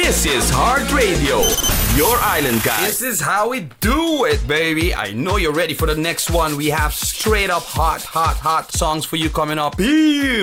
This is Heart Radio, your island guy. This is how we do it, baby. I know you're ready for the next one. We have straight up hot songs for you coming up. Boom!